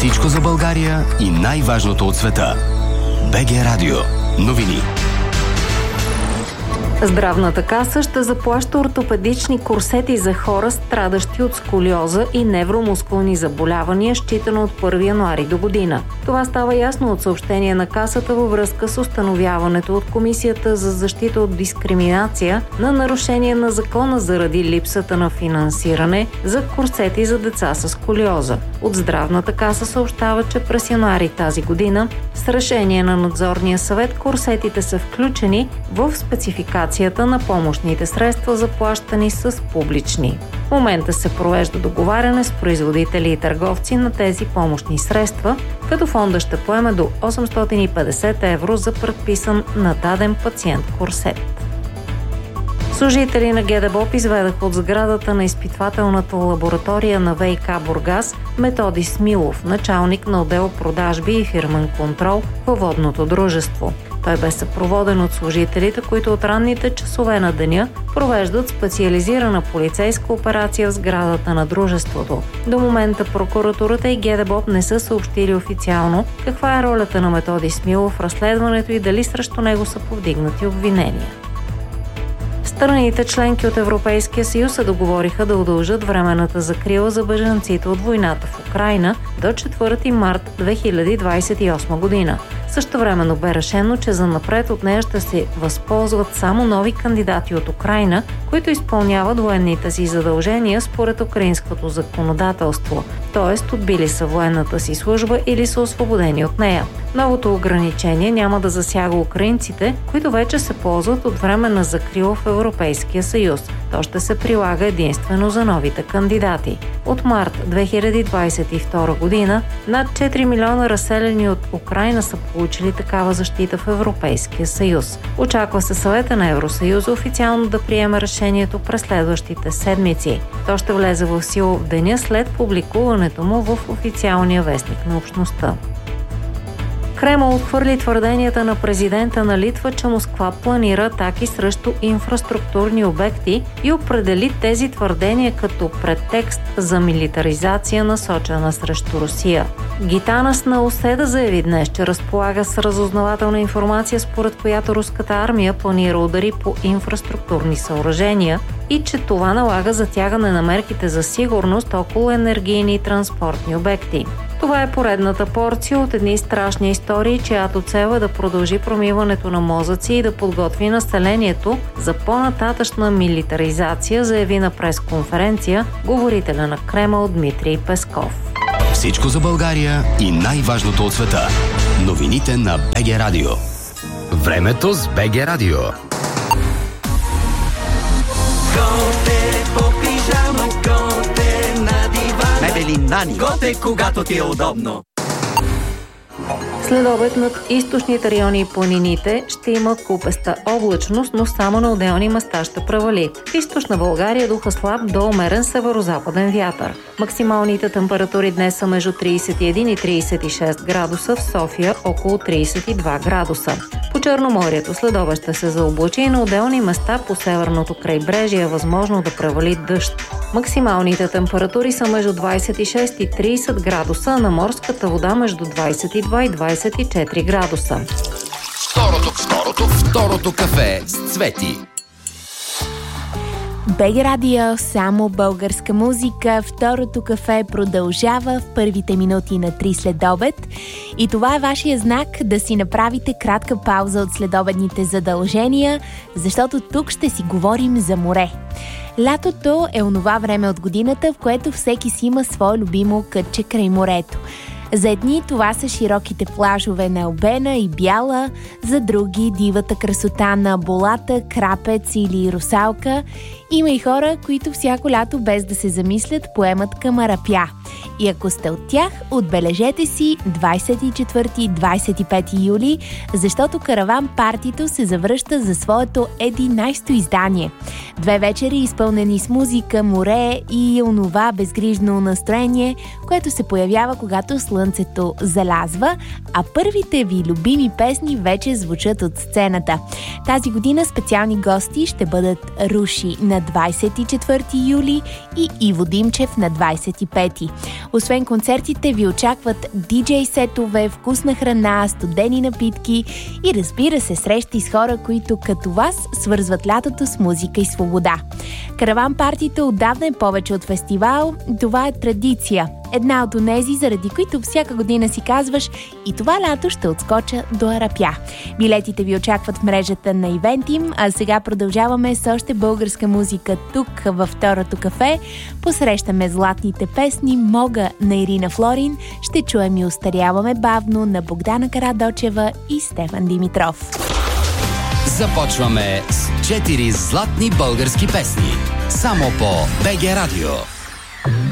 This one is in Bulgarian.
Всичко за България и най-важното от света. БГ Радио. Новини. Здравната каса ще заплаща ортопедични курсети за хора, страдащи от сколиоза и невромускулни заболявания, считано от 1 януари до година. Това става ясно от съобщение на Касата във връзка с установяването от Комисията за защита от дискриминация на нарушение на закона заради липсата на финансиране за курсети за деца с сколиоза. От Здравната каса съобщава, че през януари тази година с решение на надзорния съвет курсетите са включени в спецификацията на помощните средства, заплащани с публични. В момента се провежда договаряне с производители и търговци на тези помощни средства, като фонда ще поеме до 850 евро за предписан на даден пациент курсет. Служители на ГДБОП изведаха от сградата на изпитвателната лаборатория на ВиК Бургас Методи Смилов, началник на отдел продажби и фирмен контрол във водното дружество. Той бе съпроводен от служителите, които от ранните часове на деня провеждат специализирана полицейска операция в сградата на дружеството. До момента прокуратурата и ГДБОП не са съобщили официално каква е ролята на Методи Смилов в разследването и дали срещу него са повдигнати обвинения. Страните членки от Европейския съюз се договориха да удължат временната закрила за бежанците от войната в Украйна до 4 март 2028 година. Същевременно бе решено, че занапред от нея ще се възползват само нови кандидати от Украйна, които изпълняват военните си задължения според украинското законодателство, т.е. отбили са военната си служба или са освободени от нея. Новото ограничение няма да засяга украинците, които вече се ползват от временна закрила в Европейския съюз. То ще се прилага единствено за новите кандидати. От март 2022 година над 4 милиона разселени от Украйна са получили такава защита в Европейския съюз. Очаква се Съвета на Евросъюза официално да приеме решението през следващите седмици. То ще влезе в сила в деня след публикуването му в официалния вестник на общността. Кремъл отхвърли твърденията на президента на Литва, че Москва планира атаки срещу инфраструктурни обекти и определи тези твърдения като претекст за милитаризация, насочена срещу Русия. Гитанас Науседа заяви днес, че разполага с разузнавателна информация, според която руската армия планира удари по инфраструктурни съоръжения и че това налага затягане на мерките за сигурност около енергийни и транспортни обекти. Това е поредната порция от едни страшни истории, чиято цел е да продължи промиването на мозъци и да подготви населението за по-нататъчна милитаризация, заяви на пресконференция говорителя на Кремъл Дмитрий Песков. Всичко за България и най-важното от света. Новините на БГ Радио. Времето с БГ Радио. Мебели Нани. Готе, когато ти е удобно. След обед над източните райони и планините ще има купеста облачност, но само на отделни места ще превали. В източна България духа слаб до умерен северозападен вятър. Максималните температури днес са между 31 и 36 градуса, в София около 32 градуса. По Черноморието след обед ще се заоблачи и на отделни места по северното крайбрежие е възможно да превали дъжд. Максималните температури са между 26 и 30 градуса, а на морската вода между 22 и 24 градуса. Второто кафе с Цвети. БГ Радио, само българска музика. Второто кафе продължава в първите минути на 3 следобед. И това е вашия знак да си направите кратка пауза от следобедните задължения, защото тук ще си говорим за море. Лятото е онова време от годината, в което всеки си има свое любимо кътче край морето. За едни това са широките плажове на Албена и Бяла, за други дивата красота на Болата, Крапец или Русалка. Има и хора, които всяко лято без да се замислят поемат към Арапя. И ако сте от тях, отбележете си 24-25 юли, защото Караван партито се завръща за своето 11-то издание. 2 вечери изпълнени с музика, море и онова безгрижно настроение, което се появява, когато слънцето залязва, а първите ви любими песни вече звучат от сцената. Тази година специални гости ще бъдат Руши на 24 юли и Иво Димчев на 25. Освен концертите ви очакват диджей-сетове, вкусна храна, студени напитки и разбира се срещи с хора, които като вас свързват лятото с музика и свобода. Караван партито отдавна е повече от фестивал, това е традиция. Една от онези, заради които всяка година си казваш и това лято ще отскоча до Арапя. Билетите ви очакват в мрежата на Ивентим, а сега продължаваме с още българска музика тук във Второто кафе. Посрещаме златните песни "Мога" на Ирина Флорин, ще чуем и "Остаряваме бавно" на Богдана Карадочева и Стефан Димитров. Започваме с 4 златни български песни. Само по БГ Радио.